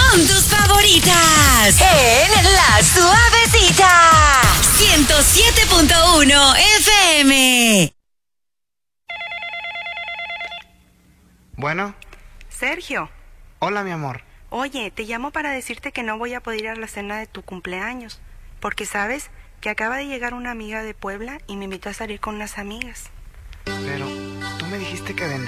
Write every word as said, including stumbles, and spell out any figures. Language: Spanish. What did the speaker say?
Con tus favoritas en La Suavecita ciento siete punto uno F M. Bueno. Sergio. Hola, mi amor. Oye, te llamo para decirte que no voy a poder ir a la cena de tu cumpleaños, porque sabes que acaba de llegar una amiga de Puebla y me invitó a salir con unas amigas. Pero tú me dijiste que vendrías.